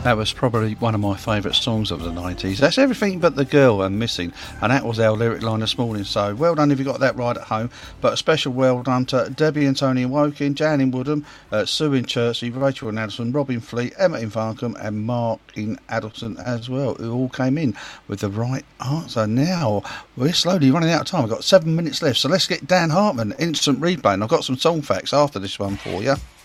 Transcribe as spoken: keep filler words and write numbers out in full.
That was probably one of my favourite songs of the nineties. That's Everything But the Girl and Missing, and that was our lyric line this morning, so well done if you got that right at home. But a special well done to Debbie and Tony in Woking, Jan in Woodham, uh, Sue in Chertsey, Rachel in Addison, Robin Fleet, Emma in Farncombe and Mark in Addison as well, who all came in with the right answer. Now we're slowly running out of time. We've got seven minutes left, so let's get Dan Hartman instant replay, and I've got some song facts after this one for you.